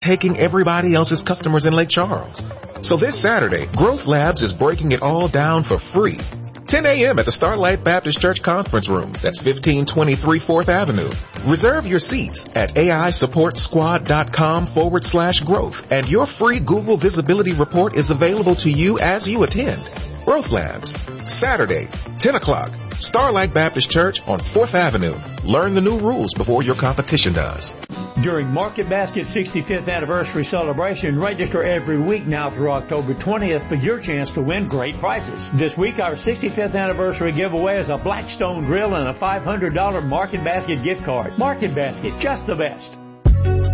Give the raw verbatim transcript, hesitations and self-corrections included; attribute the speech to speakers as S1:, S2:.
S1: taking everybody else's customers in Lake Charles. So this Saturday, Growth Labs is breaking it all down for free. ten a.m. at the Starlight Baptist Church Conference Room. That's fifteen twenty-three fourth Avenue. Reserve your seats at aisupportsquad.com forward slash growth. And your free Google Visibility Report is available to you as you attend. Growth Labs, Saturday, ten o'clock. Starlight Baptist Church on fourth Avenue. Learn the new rules before your competition does.
S2: During Market Basket's sixty-fifth anniversary celebration, register every week now through October twentieth for your chance to win great prizes. This week, our sixty-fifth anniversary giveaway is a Blackstone grill and a five hundred dollars Market Basket gift card. Market Basket, just the best.